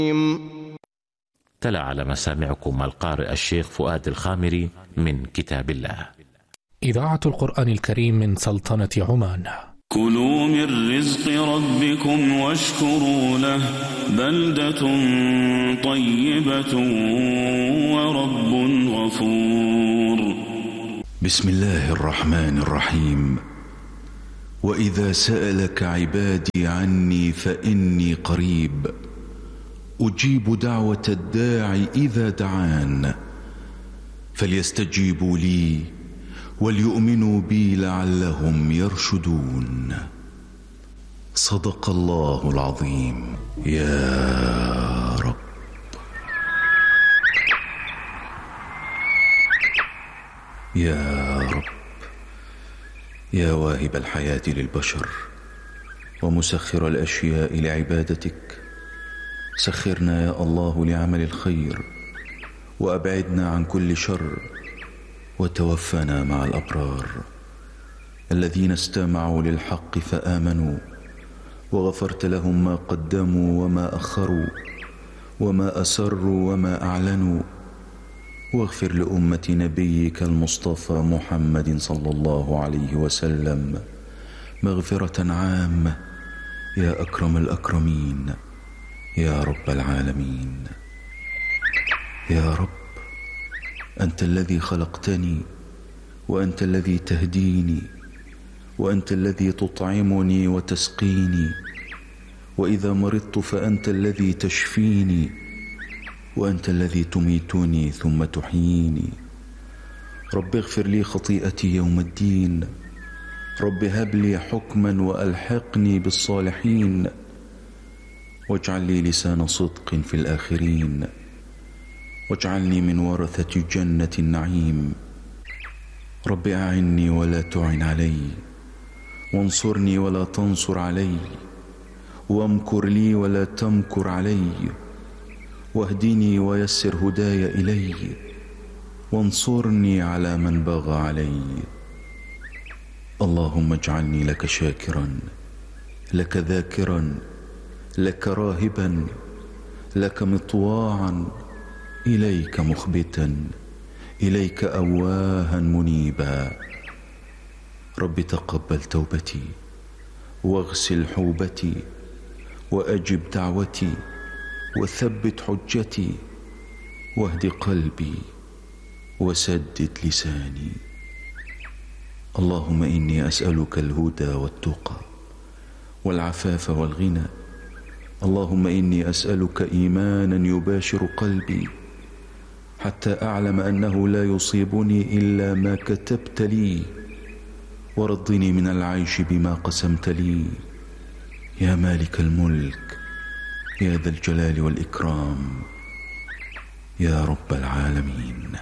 تلا على مسامعكم القارئ الشيخ فؤاد الخامري من كتاب الله. إذاعة القرآن الكريم من سلطنة عمان. كلوا من رزق ربكم واشكروا له بلدة طيبة ورب غفور. بسم الله الرحمن الرحيم. وإذا سألك عبادي عني فإني قريب أجيب دعوة الداعي إذا دعان فليستجيبوا لي وليؤمنوا بي لعلهم يرشدون. صدق الله العظيم. يا رب. يا رب يا واهب الحياة للبشر ومسخر الأشياء لعبادتك، سخرنا يا الله لعمل الخير وأبعدنا عن كل شر وتوفنا مع الأبرار الذين استمعوا للحق فآمنوا وغفرت لهم ما قدموا وما أخروا وما أسروا وما أعلنوا، واغفر لأمة نبيك المصطفى محمد صلى الله عليه وسلم مغفرة عامة يا أكرم الأكرمين يا رب العالمين. يا رب، أنت الذي خلقتني وأنت الذي تهديني وأنت الذي تطعمني وتسقيني، وإذا مرضت فأنت الذي تشفيني وأنت الذي تميتني ثم تحييني. رب اغفر لي خطيئتي يوم الدين، رب هب لي حكما وألحقني بالصالحين، واجعل لي لسان صدق في الآخرين، واجعلني من ورثة جنة النعيم. رب أعني ولا تعن علي، وانصرني ولا تنصر علي، وامكر لي ولا تمكر علي، واهدني ويسر هداي إلي، وانصرني على من بغى علي. اللهم اجعلني لك شاكرا، لك ذاكرا، لك راهبا، لك مطواعا، إليك مخبتا، إليك أواها منيبا. رب تقبل توبتي واغسل حوبتي وأجب دعوتي وثبت حجتي واهد قلبي وسدد لساني. اللهم إني أسألك الهدى والتقى والعفاف والغنى. اللهم إني أسألك إيمانا يباشر قلبي حتى أعلم أنه لا يصيبني إلا ما كتبت لي، ورضني من العيش بما قسمت لي يا مالك الملك يا ذا الجلال والإكرام يا رب العالمين.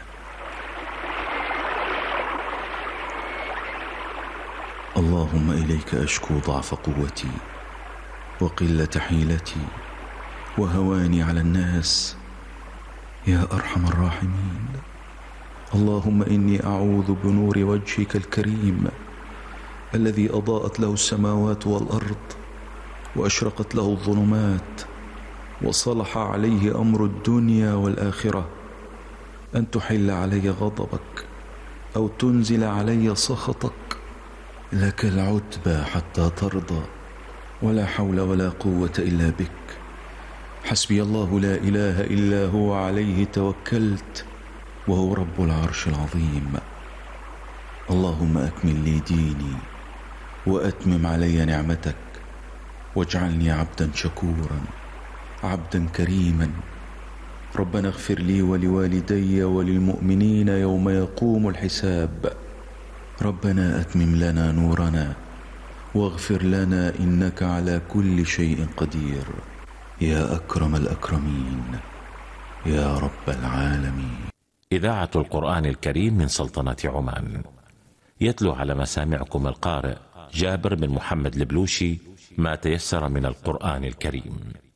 اللهم إليك أشكو ضعف قوتي وقلة حيلتي وهواني على الناس يا أرحم الراحمين. اللهم إني أعوذ بنور وجهك الكريم الذي أضاءت له السماوات والأرض وأشرقت له الظلمات وصلح عليه أمر الدنيا والآخرة، أن تحل علي غضبك أو تنزل علي سخطك. لك العتبى حتى ترضى، ولا حول ولا قوة إلا بك. حسبي الله لا إله إلا هو عليه توكلت وهو رب العرش العظيم. اللهم أكمل لي ديني وأتمم علي نعمتك، واجعلني عبدا شكورا عبدا كريما. ربنا اغفر لي ولوالدي وللمؤمنين يوم يقوم الحساب. ربنا أتمم لنا نورنا واغفر لنا إنك على كل شيء قدير يا أكرم الأكرمين يا رب العالمين. إذاعة القرآن الكريم من سلطنة عمان. يتلو على مسامعكم القارئ جابر بن محمد البلوشي ما تيسر من القرآن الكريم.